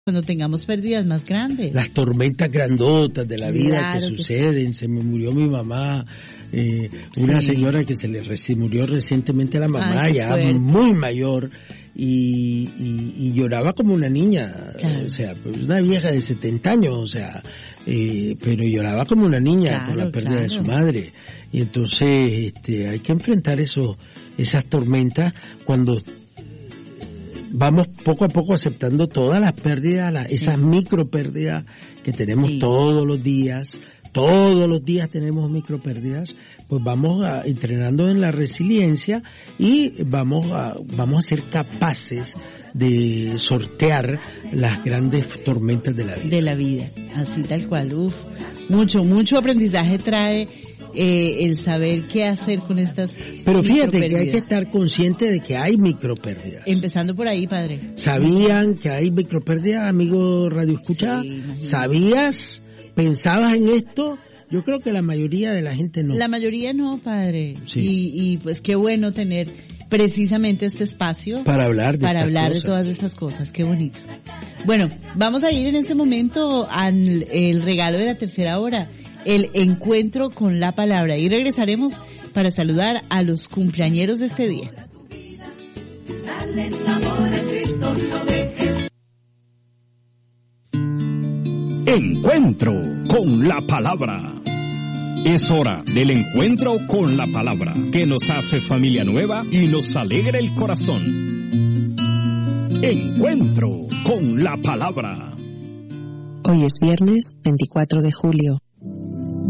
cuando tengamos pérdidas más grandes. Las tormentas grandotas de la vida Claro que que suceden. Se me murió mi mamá, una señora que se murió recientemente la mamá, Ay, ya muy mayor, y lloraba como una niña, claro. O sea, una vieja de 70 años, o sea, pero lloraba como una niña por la pérdida de su madre. Y entonces hay que enfrentar esas tormentas cuando vamos poco a poco aceptando todas las pérdidas, esas micro pérdidas que tenemos todos los días tenemos micro pérdidas, pues vamos entrenando en la resiliencia y vamos a ser capaces de sortear las grandes tormentas de la vida. De la vida, así tal cual. Mucho aprendizaje trae el saber qué hacer con estas. Pero fíjate que hay que estar consciente de que hay micropérdidas. Empezando por ahí, padre. ¿Sabían que hay micropérdidas, amigo Radio Escucha? Sí, ¿sabías? ¿Pensabas en esto? Yo creo que la mayoría de la gente no. La mayoría no, padre. Sí. Y pues qué bueno tener precisamente este espacio para hablar de todas estas cosas. Qué bonito. Bueno, vamos a ir en este momento al regalo de la tercera hora, el encuentro con la palabra, y regresaremos para saludar a los cumpleañeros de este día. Dale sabor a Cristo, no dejes. Encuentro con la palabra. Es hora del encuentro con la palabra, que nos hace familia nueva y nos alegra el corazón. Encuentro con la palabra. Hoy es viernes 24 de julio.